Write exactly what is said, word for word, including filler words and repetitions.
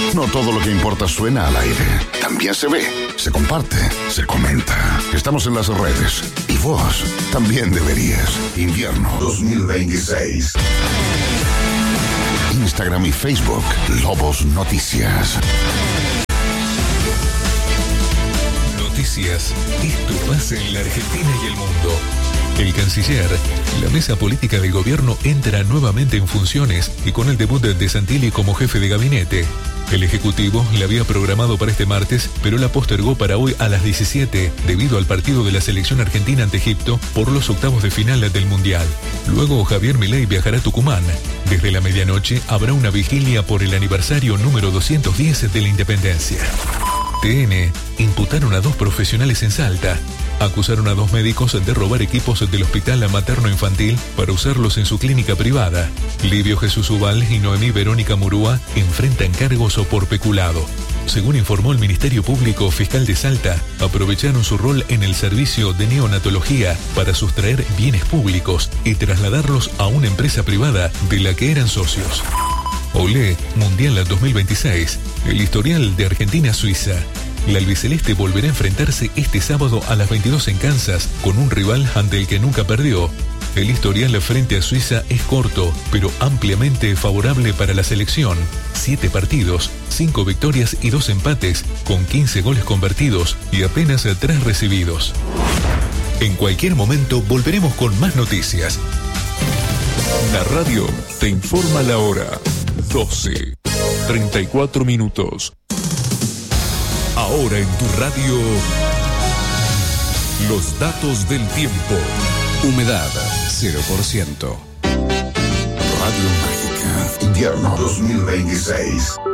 No todo lo que importa suena al aire. También se ve, se comparte, se comenta. Estamos en las redes. Y vos también deberías. Invierno dos mil veintiséis. Instagram y Facebook, Lobos Noticias. Noticias. Esto pasa en la Argentina y el mundo. El canciller, la mesa política del gobierno entra nuevamente en funciones y con el debut de Santilli como jefe de gabinete. El Ejecutivo la había programado para este martes, pero la postergó para hoy a las diecisiete debido al partido de la selección argentina ante Egipto por los octavos de final del Mundial. Luego Javier Milei viajará a Tucumán. Desde la medianoche habrá una vigilia por el aniversario número doscientos diez de la Independencia. T N imputaron a dos profesionales en Salta. Acusaron a dos médicos de robar equipos del Hospital Materno Infantil para usarlos en su clínica privada. Livio Jesús Ubal y Noemí Verónica Murúa enfrentan cargos por peculado. Según informó el Ministerio Público Fiscal de Salta, aprovecharon su rol en el servicio de neonatología para sustraer bienes públicos y trasladarlos a una empresa privada de la que eran socios. Olé, Mundial dos mil veintiséis, el historial de Argentina-Suiza. La albiceleste volverá a enfrentarse este sábado a las veintidós en Kansas con un rival ante el que nunca perdió. El historial frente a Suiza es corto, pero ampliamente favorable para la selección. Siete partidos, cinco victorias y dos empates, con quince goles convertidos y apenas tres recibidos. En cualquier momento volveremos con más noticias. La radio te informa la hora. doce, treinta y cuatro minutos. Ahora en tu radio, los datos del tiempo. Humedad, cero por ciento. Radio Mágica, invierno dos mil veintiséis.